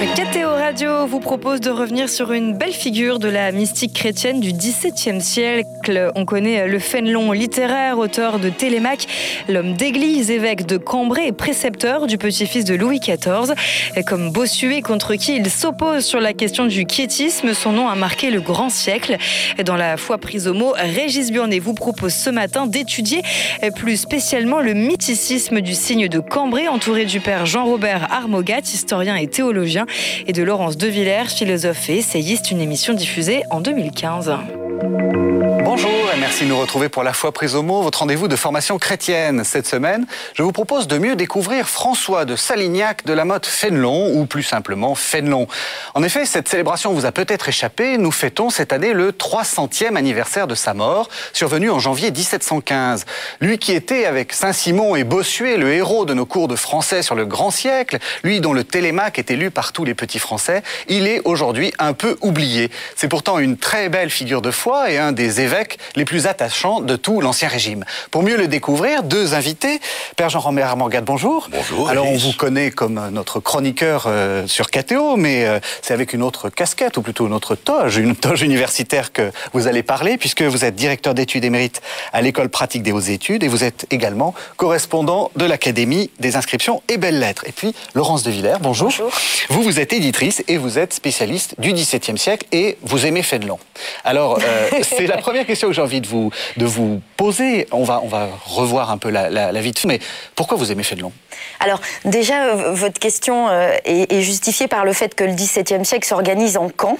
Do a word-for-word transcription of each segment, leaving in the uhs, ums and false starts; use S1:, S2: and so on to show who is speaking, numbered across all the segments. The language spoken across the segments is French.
S1: K T O Radio vous propose de revenir sur une belle figure de la mystique chrétienne du dix-septième siècle. On connaît le Fénelon littéraire, auteur de Télémaque, l'homme d'église, évêque de Cambrai et précepteur du petit-fils de Louis quatorze. Et comme Bossuet contre qui il s'oppose sur la question du quiétisme, son nom a marqué le grand siècle. Et dans la foi prise au mot, Régis Burnet vous propose ce matin d'étudier plus spécialement le mythicisme du signe de Cambrai, entouré du père Jean-Robert Armogat, historien et théologien, et de Laurence De Villers, philosophe et essayiste, une émission diffusée en deux mille quinze.
S2: Bonjour et merci de nous retrouver pour La Foi prise au mot, votre rendez-vous de formation chrétienne. Cette semaine, je vous propose de mieux découvrir François de Salignac de la Motte Fénelon, ou plus simplement Fénelon. En effet, cette célébration vous a peut-être échappé, nous fêtons cette année le trois centième anniversaire de sa mort, survenu en janvier dix-sept cent quinze. Lui qui était, avec Saint-Simon et Bossuet, le héros de nos cours de français sur le grand siècle, lui dont le Télémaque était lu par tous les petits Français, il est aujourd'hui un peu oublié. C'est pourtant une très belle figure de foi et un des évêques les plus attachants de tout l'Ancien Régime. Pour mieux le découvrir, deux invités. Père Jean-Robert Armogat, bonjour.
S3: Bonjour.
S2: Alors
S3: Alice.
S2: on vous connaît comme notre chroniqueur euh, sur K T O, mais euh, c'est avec une autre casquette, ou plutôt une autre toge, une toge universitaire que vous allez parler, puisque vous êtes directeur d'études émérite à l'École pratique des hautes études, et vous êtes également correspondant de l'Académie des inscriptions et belles-lettres. Et puis Laurence De Villers, bonjour.
S1: Bonjour.
S2: Vous, vous êtes éditrice et vous êtes spécialiste du dix-septième siècle et vous aimez Fénelon. Alors, euh, c'est la première question que j'ai envie de vous, de vous poser. On va, on va revoir un peu la, la, la vie de Fénelon, mais pourquoi vous aimez Fénelon ?
S4: Alors, déjà, euh, votre question euh, est, est justifiée par le fait que le dix-septième siècle s'organise en camps.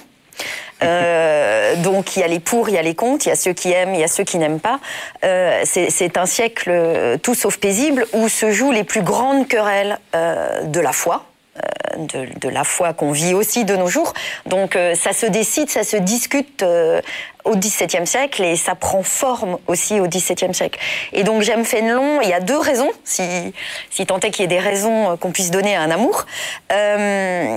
S4: Euh, donc il y a les pour, il y a les contre, il y a ceux qui aiment, il y a ceux qui n'aiment pas. Euh, c'est, c'est un siècle euh, tout sauf paisible où se jouent les plus grandes querelles euh, de la foi. De, de la foi qu'on vit aussi de nos jours. Donc euh, ça se décide, ça se discute euh, au dix-septième siècle et ça prend forme aussi au dix-septième siècle. Et donc j'aime Fénelon, il y a deux raisons, si, si tant est qu'il y ait des raisons qu'on puisse donner à un amour. Euh,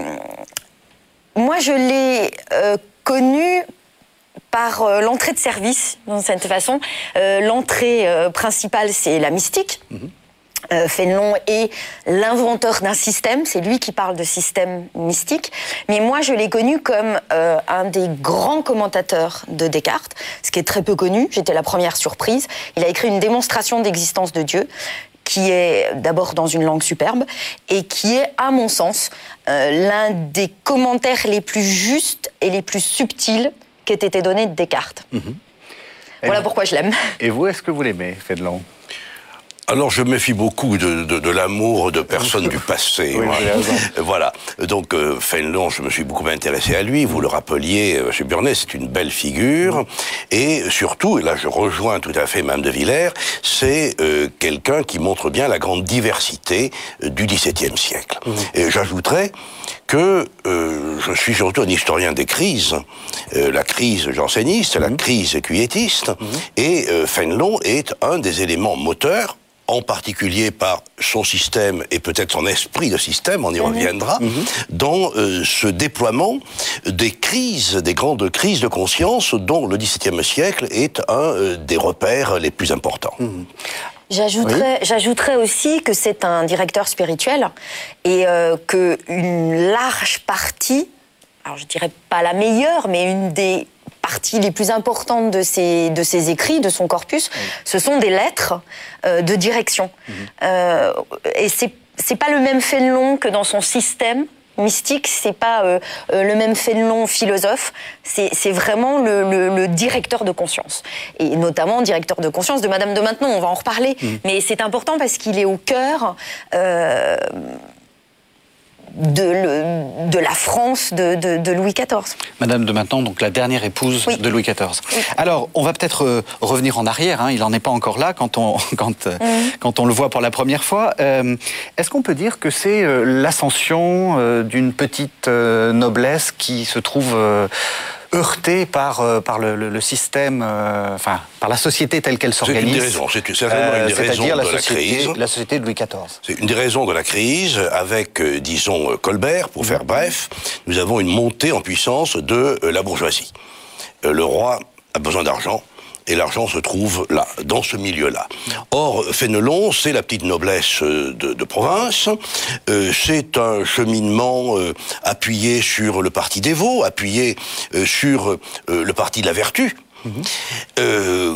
S4: moi je l'ai euh, connu par euh, l'entrée de service, d'une certaine façon. Euh, l'entrée euh, principale, c'est la mystique. Mm-hmm. Euh, Fénelon est l'inventeur d'un système, c'est lui qui parle de système mystique, mais moi je l'ai connu comme euh, un des grands commentateurs de Descartes, ce qui est très peu connu, j'étais la première surprise. Il a écrit une démonstration d'existence de Dieu, qui est d'abord dans une langue superbe, et qui est, à mon sens, euh, l'un des commentaires les plus justes et les plus subtils qui ait été donné de Descartes. Mmh. Voilà pourquoi je l'aime.
S2: Et vous, est-ce que vous l'aimez, Fénelon ?
S3: Alors, je me méfie beaucoup de, de, de l'amour de personnes du passé.
S2: Oui,
S3: voilà. Donc, euh, Fénelon, je me suis beaucoup intéressé à lui. Vous le rappeliez, euh, M. Burnet, c'est une belle figure. Et surtout, et là je rejoins tout à fait Mme De Villers, c'est euh, quelqu'un qui montre bien la grande diversité euh, du dix-septième siècle. Mmh. Et j'ajouterais que euh, je suis surtout un historien des crises. Euh, la crise janséniste, mmh. la crise quiétiste. Mmh. Et euh, Fénelon est un des éléments moteurs, en particulier par son système et peut-être son esprit de système, on y reviendra, mmh. dans euh, ce déploiement des crises, des grandes crises de conscience dont le dix-septième siècle est un euh, des repères les plus importants. Mmh.
S4: J'ajouterais, oui. j'ajouterais aussi que c'est un directeur spirituel et euh, qu'une large partie, alors je dirais pas la meilleure, mais une des parties les plus importantes de ses, de ses écrits, de son corpus, oui. ce sont des lettres euh, de direction. Mmh. Euh, et c'est, c'est pas le même Fénelon que dans son système mystique, c'est pas euh, euh, le même Fénelon philosophe, c'est, c'est vraiment le, le, le directeur de conscience. Et notamment directeur de conscience de Madame de Maintenon, on va en reparler. Mmh. Mais c'est important parce qu'il est au cœur euh, de, le, de la France de, de, de Louis quatorze.
S2: Madame de Maintenon, donc la dernière épouse oui. de Louis quatorze. Oui. Alors, on va peut-être euh, revenir en arrière, hein, il n'en est pas encore là quand on, quand, euh, mmh. quand on le voit pour la première fois. Euh, est-ce qu'on peut dire que c'est euh, l'ascension euh, d'une petite euh, noblesse qui se trouve euh, heurtée par, euh, par le, le, le système, euh, enfin, par la société telle qu'elle s'organise.
S3: C'est une des raisons, c'est certainement une des euh, raisons de la,
S2: société,
S3: la crise.
S2: la société de Louis quatorze.
S3: C'est une des raisons de la crise, avec, euh, disons, Colbert, pour mmh. faire bref, nous avons une montée en puissance de euh, la bourgeoisie. Euh, le roi a besoin d'argent, et l'argent se trouve là, dans ce milieu-là. Or, Fénelon, c'est la petite noblesse de, de province, euh, c'est un cheminement euh, appuyé sur le parti des veaux, appuyé euh, sur euh, le parti de la vertu. Mmh. Euh,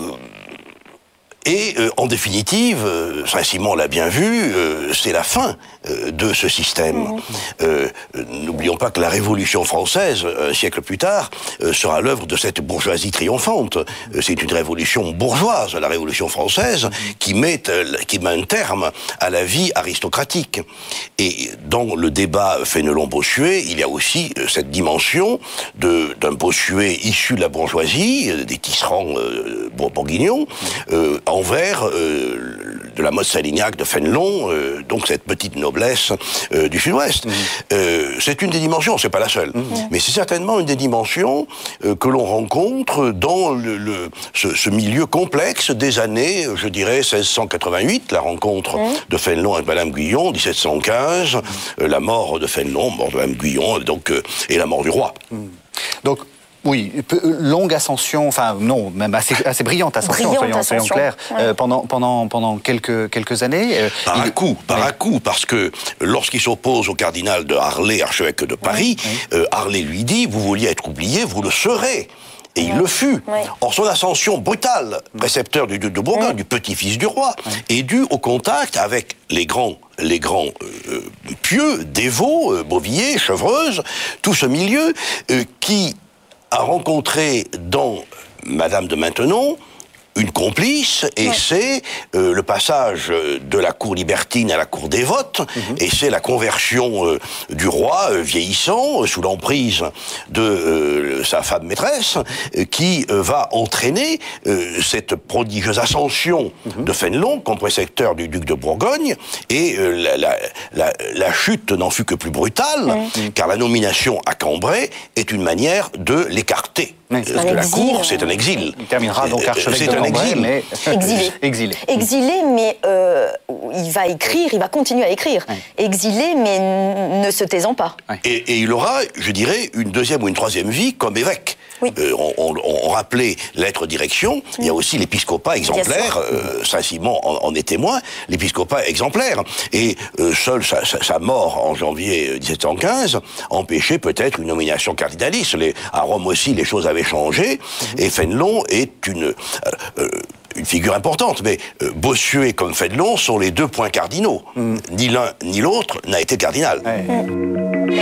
S3: Et euh, en définitive, euh, Saint-Simon l'a bien vu, euh, c'est la fin euh, de ce système. Mmh. Euh, n'oublions pas que la Révolution française, un siècle plus tard, euh, sera l'œuvre de cette bourgeoisie triomphante. Euh, c'est une révolution bourgeoise, la Révolution française, mmh. qui met, euh, qui met un terme à la vie aristocratique. Et dans le débat Fénelon-Bossuet, il y a aussi euh, cette dimension de, d'un Bossuet issu de la bourgeoisie, euh, des tisserands euh, bourguignons, euh, envers euh, de la mode Salignac de Fénelon, euh, donc cette petite noblesse euh, du Sud-Ouest. Mmh. Euh, c'est une des dimensions, c'est pas la seule, mmh. mais c'est certainement une des dimensions euh, que l'on rencontre dans le, le, ce, ce milieu complexe des années, je dirais, seize cent quatre-vingt-huit, la rencontre mmh. de Fénelon avec Madame Guyon, dix-sept cent quinze, euh, la mort de Fénelon, mort de Madame Guyon, donc, euh, et la mort du roi.
S2: Mmh. Donc, oui, longue ascension, enfin non, même assez, assez brillante ascension,
S4: brillante
S2: soyons,
S4: ascension.
S2: soyons clairs,
S4: ouais.
S2: euh, pendant, pendant, pendant quelques, quelques années. Euh,
S3: par
S2: il...
S3: à coup, par
S2: oui.
S3: à coup, parce que lorsqu'il s'oppose au cardinal de Harlay, archevêque de Paris, oui, oui. Euh, Harlay lui dit, vous vouliez être oublié, vous le serez. Et il oui. le fut. Oui. Or, son ascension brutale, précepteur du duc de Bourgogne, oui. du petit-fils du roi, oui. est due au contact avec les grands, les grands euh, pieux, dévots, euh, Beauvilliers, Chevreuse, tout ce milieu euh, qui a rencontré dans Madame de Maintenon une complice, et ouais. c'est euh, le passage de la cour libertine à la cour dévote, mm-hmm. et c'est la conversion euh, du roi euh, vieillissant, euh, sous l'emprise de euh, sa femme maîtresse, euh, qui euh, va entraîner euh, cette prodigieuse ascension mm-hmm. de Fénelon, comme précepteur du duc de Bourgogne, et euh, la, la, la, la chute n'en fut que plus brutale, mm-hmm. car la nomination à Cambrai est une manière de l'écarter.
S2: Oui.
S3: Parce que la cour, c'est un exil.
S2: Il terminera donc archevêque de Cambrai,
S3: exil.
S2: mais...
S4: Exilé.
S2: exilé.
S4: Exilé, mais euh, il va écrire, il va continuer à écrire. Oui. Exilé, mais ne se taisant pas.
S3: Oui. Et, et il aura, je dirais, une deuxième ou une troisième vie comme évêque. Oui. Euh, on, on, on rappelait l'être direction, mmh. il y a aussi l'épiscopat exemplaire, euh, Saint-Simon en, en est témoin, l'épiscopat exemplaire. Et euh, seule sa, sa, sa mort en janvier dix-sept cent quinze empêchait peut-être une nomination cardinaliste. Les, à Rome aussi, les choses avaient changé, mmh. et Fénelon est une... Euh, euh, une figure importante, mais euh, Bossuet comme Fénelon sont les deux points cardinaux. Mmh. Ni l'un ni l'autre n'a été cardinal. Ouais. Mmh.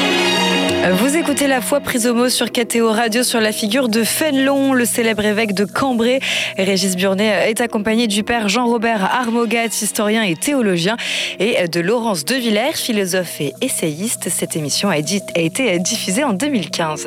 S1: Vous écoutez La Foi prise au mot sur K T O Radio sur la figure de Fénelon, le célèbre évêque de Cambrai. Régis Burnet est accompagné du père Jean-Robert Armogat, historien et théologien, et de Laurence De Villers, philosophe et essayiste. Cette émission a été diffusée en deux mille quinze.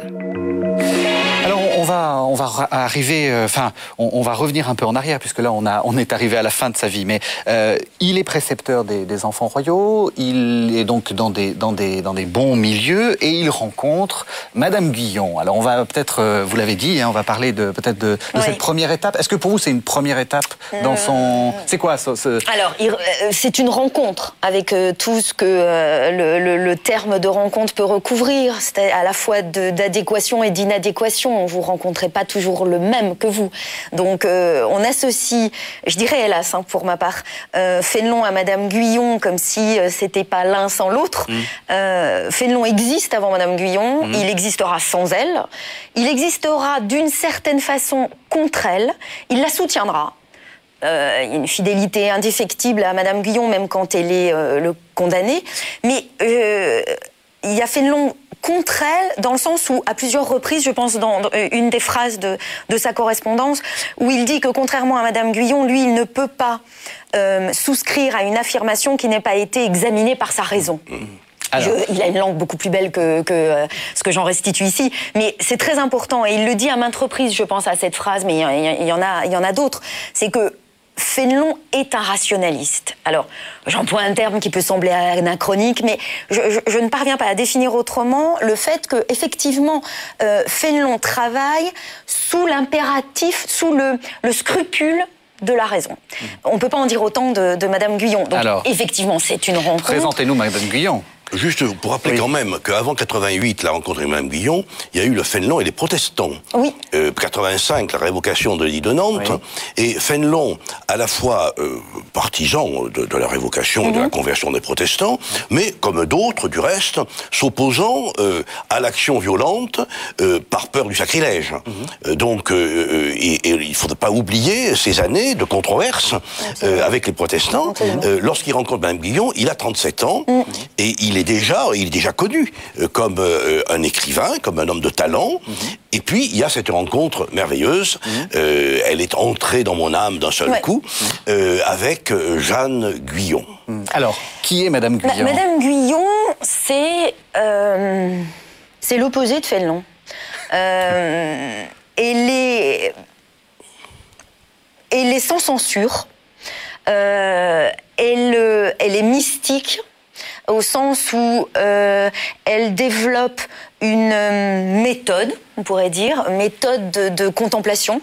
S2: Alors on va, on va arriver, enfin, euh, on, on va revenir un peu en arrière puisque là on a, on est arrivé à la fin de sa vie. Mais euh, il est précepteur des, des enfants royaux, il est donc dans des, dans des, dans des bons milieux et il rencontre Madame Guyon. Alors on va peut-être, euh, vous l'avez dit, hein, on va parler de peut-être de, de oui. cette première étape. Est-ce que pour vous c'est une première étape dans son, c'est quoi ce, ce...
S4: Alors il, euh, c'est une rencontre avec euh, tout ce que euh, le, le, le terme de rencontre peut recouvrir, c'est à la fois de, d'adéquation et d'inadéquation. Vous rencontrez pas toujours le même que vous. Donc euh, on associe, je dirais hélas hein, pour ma part, euh, Fénelon à Madame Guyon comme si euh, c'était pas l'un sans l'autre. Mmh. Euh, Fénelon existe avant Madame Guyon, mmh. il existera sans elle, il existera d'une certaine façon contre elle, il la soutiendra. Euh, il y a une fidélité indéfectible à Madame Guyon, même quand elle est euh, le condamnée. Mais euh, il y a Fénelon contre elle, dans le sens où, à plusieurs reprises, je pense dans une des phrases de, de sa correspondance, où il dit que, contrairement à Madame Guyon, lui, il ne peut pas euh, souscrire à une affirmation qui n'ait pas été examinée par sa raison. Je, il a une langue beaucoup plus belle que, que euh, ce que j'en restitue ici, mais c'est très important, et il le dit à maintes reprises, je pense à cette phrase, mais il, il y en a, il y en a d'autres, c'est que Fénelon est un rationaliste. Alors, j'emploie un terme qui peut sembler anachronique, mais je, je, je ne parviens pas à définir autrement le fait que, effectivement, euh, Fénelon travaille sous l'impératif, sous le, le scrupule de la raison. On ne peut pas en dire autant de, de Madame Guyon. Donc, alors, effectivement, c'est une rencontre.
S2: Présentez-nous Madame Guyon.
S3: Juste pour rappeler oui. quand même qu'avant quatre-vingt-huit, la rencontre avec Mme Guyon, il y a eu le Fénelon et les protestants.
S4: Oui.
S3: Euh, quatre-vingt-cinq, la révocation de l'Édit de Nantes. Oui. Et Fénelon, à la fois euh, partisan de, de la révocation mm-hmm. et de la conversion des protestants, mais comme d'autres, du reste, s'opposant euh, à l'action violente euh, par peur du sacrilège. Mm-hmm. Euh, donc, euh, et, et il ne faudrait pas oublier ces années de controverse euh, avec les protestants. Euh, lorsqu'il rencontre Mme Guyon, il a trente-sept ans, mm. et il est déjà, il est déjà connu euh, comme euh, un écrivain, comme un homme de talent. Mm-hmm. Et puis, il y a cette rencontre merveilleuse. Mmh. Euh, elle est entrée dans mon âme d'un seul ouais. coup, euh, avec Jeanne Guyon.
S2: Mmh. Alors, qui est Madame Guyon ?
S4: Ma- Madame Guyon, c'est euh, c'est l'opposé de Fénelon. Euh, elle est elle est sans censure. Euh, elle elle est mystique, au sens où euh, elle développe une euh, méthode, on pourrait dire, méthode de, de contemplation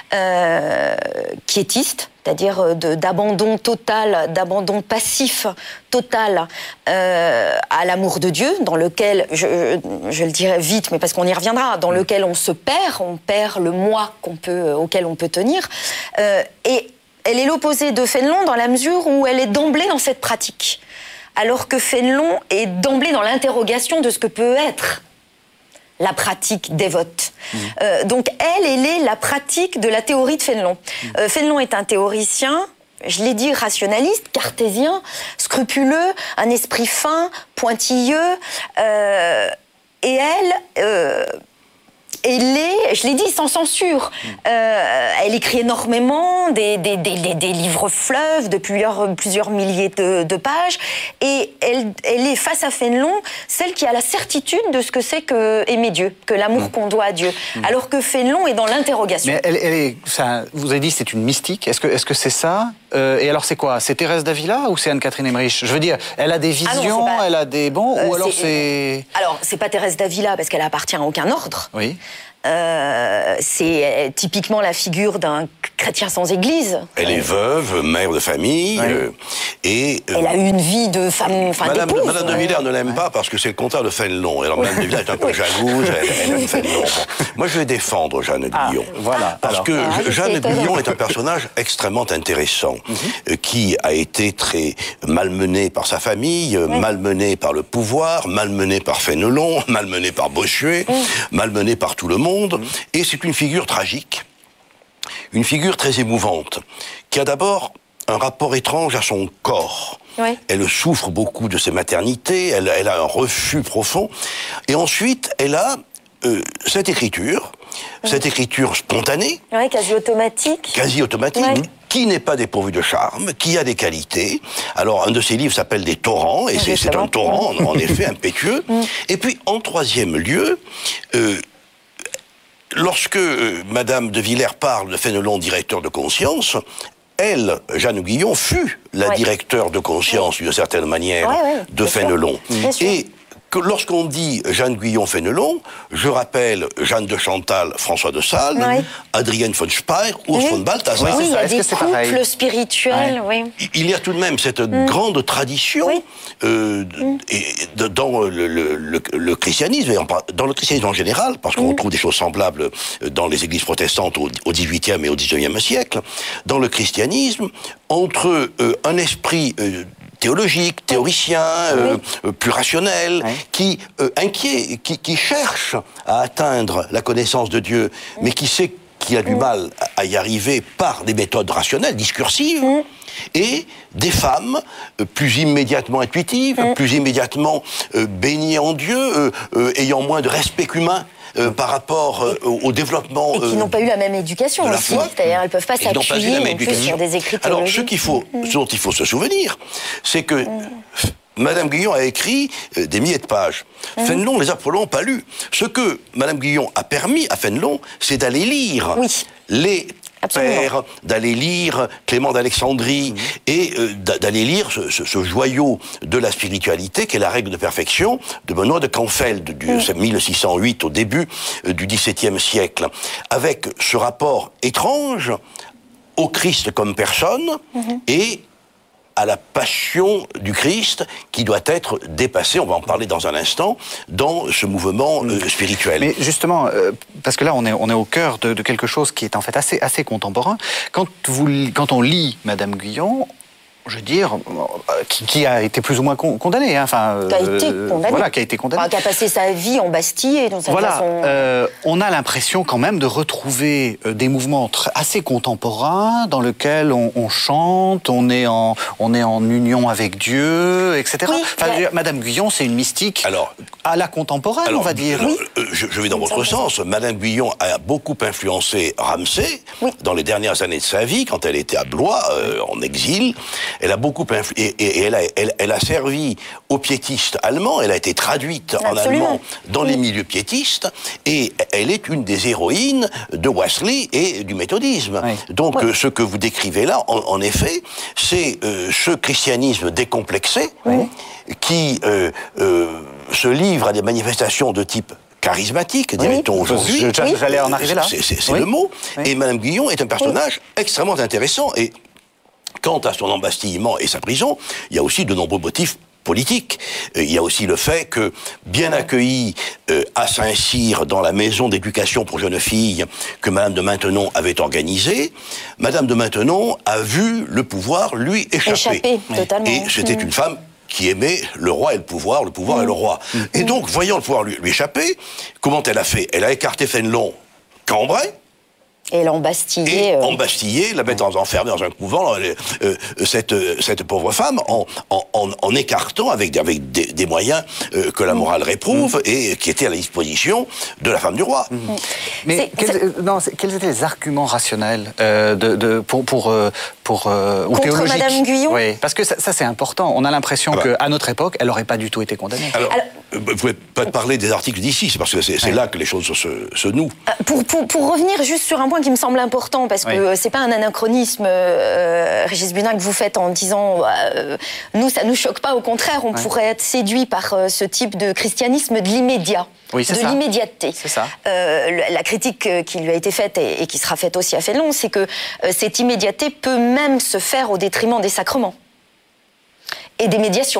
S4: euh, quiétiste, c'est-à-dire de, d'abandon total, d'abandon passif total euh, à l'amour de Dieu, dans lequel, je, je le dirai vite, mais parce qu'on y reviendra, dans lequel on se perd, on perd le moi qu'on peut, auquel on peut tenir, euh, et elle est l'opposé de Fénelon dans la mesure où elle est d'emblée dans cette pratique, alors que Fénelon est d'emblée dans l'interrogation de ce que peut être la pratique dévote. Mmh. Euh, donc elle, elle est la pratique de la théorie de Fénelon. Mmh. Euh, Fénelon est un théoricien, je l'ai dit, rationaliste, cartésien, scrupuleux, un esprit fin, pointilleux, euh, et elle... Euh, Elle est, je l'ai dit, sans censure. Euh, elle écrit énormément, des, des, des, des livres fleuves de plusieurs, plusieurs milliers de, de pages. Et elle, elle est, face à Fénelon, celle qui a la certitude de ce que c'est que aimer Dieu, que l'amour mmh. qu'on doit à Dieu. Mmh. Alors que Fénelon est dans l'interrogation.
S2: Mais elle, elle est, ça, vous avez dit que c'est une mystique. Est-ce que, est-ce que c'est ça euh, Et alors c'est quoi ? C'est Thérèse d'Avila ou c'est Anne-Catherine Emmerich ? Je veux dire, elle a des visions, ah non, pas... elle a des bons, euh, ou alors c'est...
S4: Alors, c'est pas Thérèse d'Avila parce qu'elle appartient à aucun ordre.
S2: Oui.
S4: Euh, c'est typiquement la figure d'un chrétien sans église.
S3: Elle est veuve, mère de famille, oui. euh, et... Euh,
S4: elle a eu une vie de femme, enfin
S3: Madame,
S4: d'épouse.
S3: Madame de Villers ne l'aime ouais. pas parce que c'est le contraire de Fénelon. Alors Madame de Villers est un peu jalouse, elle, elle aime Fénelon. Bon. Moi je vais défendre Jeanne ah, Guyon.
S2: Voilà.
S3: Parce
S2: alors.
S3: que
S4: ah,
S3: Jeanne Guyon est un personnage extrêmement intéressant, mm-hmm. euh, qui a été très malmené par sa famille, oui. malmené par le pouvoir, malmené par Fénelon, malmené par Bossuet, mm. malmené par tout le monde. Et c'est une figure tragique, une figure très émouvante, qui a d'abord un rapport étrange à son corps. Oui. Elle souffre beaucoup de ses maternités, elle, elle a un refus profond, et ensuite elle a euh, cette écriture, oui. cette écriture spontanée,
S4: oui, quasi automatique,
S3: quasi automatique. Oui. Qui n'est pas dépourvu de charme, qui a des qualités. Alors, un de ses livres s'appelle Des torrents, et c'est, c'est un torrent, en effet, impétueux. Et puis, en troisième lieu, euh, lorsque euh, Madame de Villers parle de Fénelon, directeur de conscience, elle, Jeanne Guyon, fut la ouais. directeur de conscience, d'une certaine manière, ouais, ouais, de Fénelon. Et que lorsqu'on dit Jeanne Guyon Fénelon, je rappelle Jeanne de Chantal, François de Sales, oui. Adrienne von Speyer, Urs
S4: oui.
S3: von Balthasar.
S4: Oui, il y a des couples spirituels. Ouais.
S3: Oui. Il y a tout de même cette mm. grande tradition oui. euh, mm. et, de, dans le, le, le, le christianisme, et en, dans le christianisme en général, parce qu'on mm. trouve des choses semblables dans les églises protestantes au, au dix-huitième et au dix-neuvième siècle, dans le christianisme, entre euh, un esprit... Euh, théologique, théoricien, euh, oui. plus rationnel, oui. qui euh, inquiet, qui, qui cherche à atteindre la connaissance de Dieu, oui. mais qui sait qu'il a du oui. mal à y arriver par des méthodes rationnelles, discursives, oui. et des femmes euh, plus immédiatement intuitives, oui. plus immédiatement euh, baignées en Dieu, euh, euh, ayant moins de respect qu'humain. Euh, par rapport euh, au, au développement...
S4: Et qui euh, n'ont pas eu la même éducation aussi, c'est-à-dire elles ne peuvent pas s'appuyer non plus sur des écrits théologiques.
S3: Alors, ce, qu'il faut, mmh. ce dont il faut se souvenir, c'est que mmh. Madame Guyon a écrit euh, des milliers de pages. Mmh. Fénelon les a probablement pas lus. Ce que Madame Guyon a permis à Fénelon, c'est d'aller lire oui. les... Absolument. Père, d'aller lire Clément d'Alexandrie mmh. et euh, d'aller lire ce, ce, ce joyau de la spiritualité qui est la règle de perfection de Benoît de Canfeld, du mmh. mille six cent huit au début euh, du dix-septième siècle, avec ce rapport étrange au Christ comme personne mmh. et à la passion du Christ qui doit être dépassée, on va en parler dans un instant, dans ce mouvement euh, spirituel.
S2: Mais justement, euh, parce que là on est, on est au cœur de, de quelque chose qui est en fait assez, assez contemporain. Quand, vous, quand on lit Madame Guyon, je veux dire, qui, qui a été plus ou moins con, condamné, hein, enfin,
S4: qui a été condamné,
S2: voilà, qui a été condamné,
S4: enfin, qui a passé sa vie en Bastille, dans sa
S2: voilà,
S4: façon...
S2: euh, on a l'impression quand même de retrouver euh, des mouvements très, assez contemporains dans lesquels on, on chante, on est en, on est en union avec Dieu, et cetera.
S4: Oui,
S2: enfin,
S4: la...
S2: Madame Guyon, c'est une mystique
S3: alors,
S2: à la contemporaine,
S3: alors,
S2: on va dire.
S3: Alors,
S4: oui.
S3: euh, je, je vais dans votre sens. Madame Guyon a beaucoup influencé Ramsay
S4: oui.
S3: dans les dernières années de sa vie, quand elle était à Blois, euh, en exil. Elle a beaucoup influencé. Et, et, et elle, a, elle, elle a servi aux piétistes allemands, elle a été traduite
S4: Absolument.
S3: en allemand dans
S4: oui.
S3: les milieux piétistes, et elle est une des héroïnes de Wesley et du méthodisme. Oui. Donc oui. euh, ce que vous décrivez là, en, en effet, c'est euh, ce christianisme décomplexé oui. qui euh, euh, se livre à des manifestations de type charismatique, dirait-on oui. aujourd'hui.
S2: J'allais en arriver là.
S3: C'est oui. le mot. Oui. Et Madame Guyon est un personnage oui. extrêmement intéressant. Et quant à son embastillement et sa prison, il y a aussi de nombreux motifs politiques. Il y a aussi le fait que, bien accueillie euh, à Saint-Cyr dans la maison d'éducation pour jeunes filles que Madame de Maintenon avait organisée, Madame de Maintenon a vu le pouvoir lui échapper.
S4: Échapper, totalement.
S3: Et c'était mmh. une femme qui aimait le roi et le pouvoir, le pouvoir mmh. et le roi. Mmh. Et donc, voyant le pouvoir lui, lui échapper, comment elle a fait? Elle a écarté Fénelon, Cambrai,
S4: et l'embastiller.
S3: Et
S4: euh...
S3: embastiller, la mettre enfermée dans un couvent, euh, euh, cette, cette pauvre femme, en, en, en écartant avec, avec des, des moyens euh, que la morale réprouve mmh. et qui étaient à la disposition de la femme du roi. Mmh.
S2: Mais quels, non, quels étaient les arguments rationnels euh, de, de, pour, pour, euh, pour, euh, ou
S4: contre
S2: théologiques?
S4: Madame Guyon?
S2: Oui, parce que ça, ça c'est important. On a l'impression ah bah. qu'à notre époque, elle n'aurait pas du tout été condamnée.
S3: Alors, Alors vous ne pouvez pas parler des articles d'ici, c'est parce que c'est ouais. là que les choses se, se nouent.
S4: Pour, pour, pour revenir juste sur un point qui me semble important, parce que oui. c'est pas un anachronisme, euh, Régis Budin, que vous faites en disant euh, nous, ça nous choque pas, au contraire, on ouais. pourrait être séduit par euh, ce type de christianisme de l'immédiat.
S2: Oui,
S4: de l'immédiateté.
S2: C'est ça.
S4: Euh, la critique qui lui a été faite et, et qui sera faite aussi à Fénelon, c'est que euh, cette immédiateté peut même se faire au détriment des sacrements et des médiations.